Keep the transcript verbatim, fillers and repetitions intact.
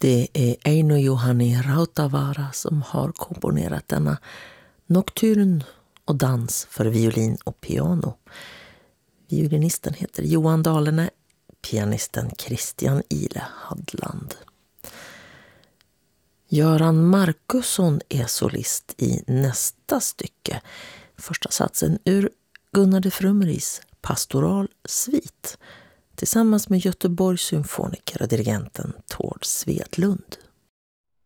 Det är Eino Juhani Rautavaara som har komponerat denna nocturn och dans för violin och piano. Violinisten heter Johan Dahlene, pianisten Christian Ile Hadland. Göran Markusson är solist i nästa stycke. Första satsen ur Gunnar de Frummeris Pastoral Svit tillsammans med Göteborgs symfoniker och dirigenten Tord Svedlund.